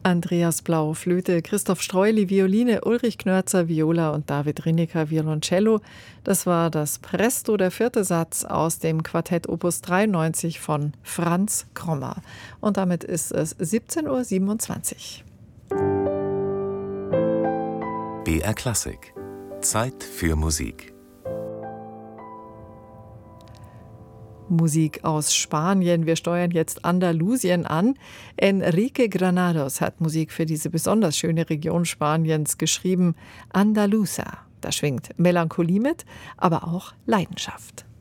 Andreas Blau, Flöte, Christoph Streuli, Violine, Ulrich Knörzer, Viola und David Rinnecker, Violoncello. Das war das Presto, der 4. Satz aus dem Quartett Opus 93 von Franz Krommer. Und damit ist es 17:27 Uhr. BR Klassik. Zeit für Musik. Musik aus Spanien. Wir steuern jetzt Andalusien an. Enrique Granados hat Musik für diese besonders schöne Region Spaniens geschrieben. Andaluza. Da schwingt Melancholie mit, aber auch Leidenschaft.